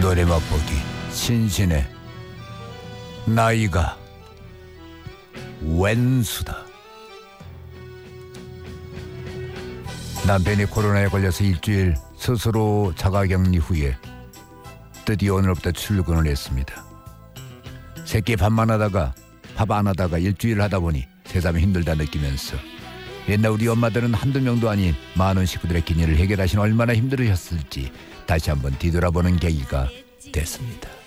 노래 맛보기 신신의 나이가 웬수다. 남편이 코로나에 걸려서 일주일 스스로 자가격리 후에 드디어 오늘부터 출근을 했습니다. 새끼 밥만 하다가 밥 안 하다가 일주일 하다 보니 새삼 힘들다 느끼면서 옛날 우리 엄마들은 한두 명도 아닌 많은 식구들의 기념을 해결하신 얼마나 힘들으셨을지 다시 한번 뒤돌아보는 계기가 됐습니다.